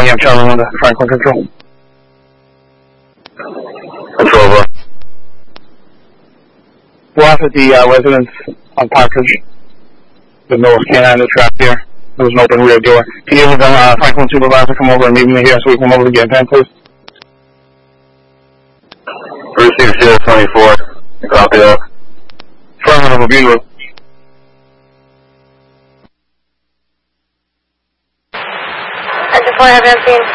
AM Charlie 1 to Franklin Control. Control, over. We're off at the residence on Partridge. The North Canine is trapped here. There was an open rear door. Can you have the Franklin supervisor come over and meet me here so we can come over to get pen, please? Receive 024. Copy that. Affirmative, Bugle. I just want to have been seen